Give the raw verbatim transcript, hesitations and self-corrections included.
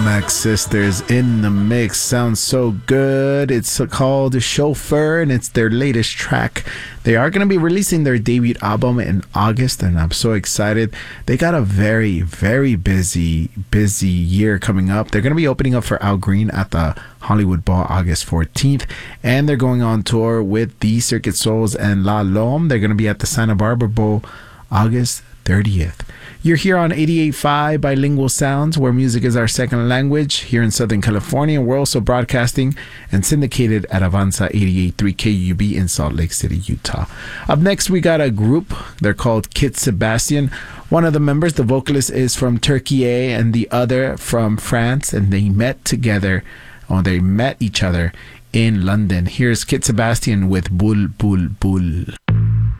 Max Sisters in the mix. Sounds so good. It's called Chauffeur, and it's their latest track. They are going to be releasing their debut album in August, and I'm so excited. They got a very, very busy, busy year coming up. They're going to be opening up for Al Green at the Hollywood Bowl August fourteenth, and they're going on tour with the Circuit Souls and La Lome. They're going to be at the Santa Barbara Bowl August thirtieth. You're here on eighty-eight point five Bilingual Sounds, where music is our second language. Here in Southern California, we're also broadcasting and syndicated at Avanza eighty-eight point three K U B in Salt Lake City, Utah. Up next, we got a group. They're called Kit Sebastian. One of the members, the vocalist, is from Turkey, and the other from France, and they met together, or they met each other in London. Here's Kit Sebastian with Bul Bul Bul.